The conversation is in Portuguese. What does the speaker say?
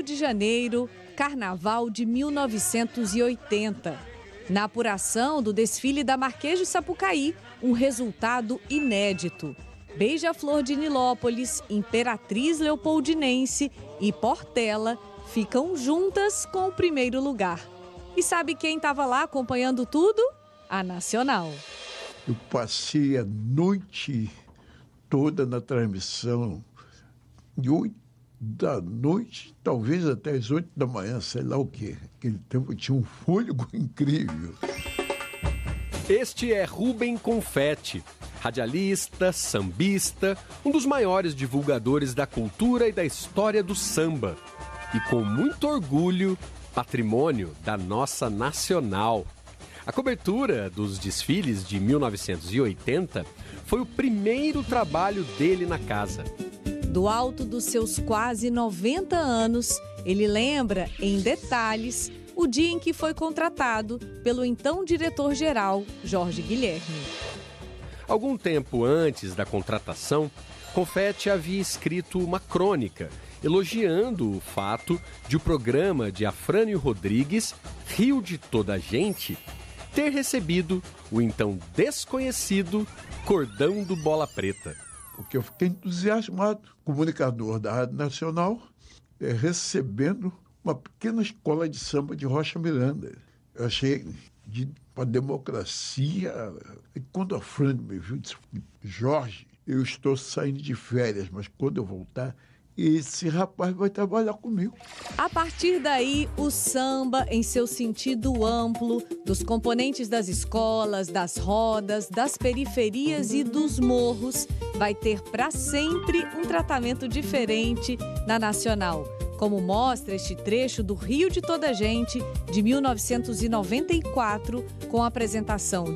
Rio de Janeiro, Carnaval de 1980. Na apuração do desfile da Marquês de Sapucaí, um resultado inédito. Beija-Flor de Nilópolis, Imperatriz Leopoldinense e Portela ficam juntas com o primeiro lugar. E sabe quem estava lá acompanhando tudo? A Nacional. Eu passei a noite toda na transmissão, de 8 da noite, talvez até as 8 da manhã, sei lá o quê. Aquele tempo tinha um fôlego incrível. Este é Rubem Confetti, radialista, sambista, um dos maiores divulgadores da cultura e da história do samba. E com muito orgulho, patrimônio da nossa Nacional. A cobertura dos desfiles de 1980 foi o primeiro trabalho dele na casa. Do alto dos seus quase 90 anos, ele lembra, em detalhes, o dia em que foi contratado pelo então diretor-geral, Jorge Guilherme. Algum tempo antes da contratação, Confetti havia escrito uma crônica elogiando o fato de o programa de Afrânio Rodrigues, Rio de Toda a Gente, ter recebido o então desconhecido Cordão do Bola Preta. Porque eu fiquei entusiasmado, comunicador da Rádio Nacional, recebendo uma pequena escola de samba de Rocha Miranda. Eu achei uma democracia. E quando a Fran me viu, disse: Jorge, eu estou saindo de férias, mas quando eu voltar, esse rapaz vai trabalhar comigo. A partir daí, o samba, em seu sentido amplo, dos componentes das escolas, das rodas, das periferias e dos morros, vai ter para sempre um tratamento diferente na Nacional, como mostra este trecho do Rio de Toda a Gente, de 1994, com a apresentação